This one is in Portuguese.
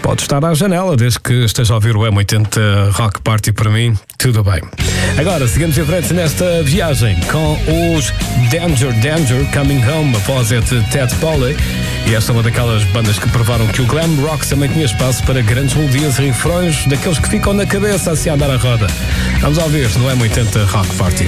Pode estar à janela, desde que esteja a ouvir o M80 Rock Party, para mim, tudo bem. Agora, seguimos em frente nesta viagem com os Danger Coming Home, após este Ted Polly. E esta é uma daquelas bandas que provaram que o glam rock também tinha espaço para grandes melodias e refrões daqueles que ficam na cabeça assim a andar a roda. Vamos ouvir no M80 Rock Party.